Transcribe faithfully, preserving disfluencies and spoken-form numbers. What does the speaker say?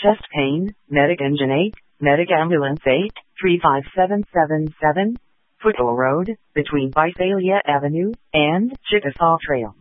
chest pain, Medic Engine eight, Medic Ambulance eight, three five seven seven seven, Foothill Road, between Visalia Avenue and Chickasaw Trail.